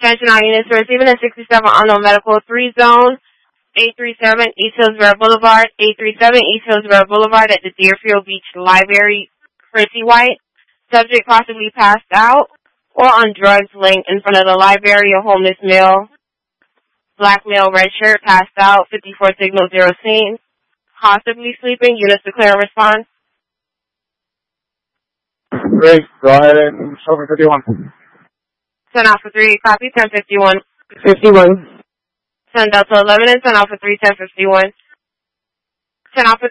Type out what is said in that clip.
Attention all units receiving a 67 unknown medical 3 zone, 837 East Hillsborough Boulevard, 837 East Hillsborough Boulevard at the Deerfield Beach Library, Chrissy White. Subject possibly passed out or on drugs linked in front of the library. A homeless male, black male, red shirt, passed out, 54 signal 0 seen. Possibly sleeping. Units declare a response. Great. Go ahead and show me 51. 10 Alpha 3, copy, 1051. 51. 10 Delta 11 and 10 Alpha 3, 1051. 10 Alpha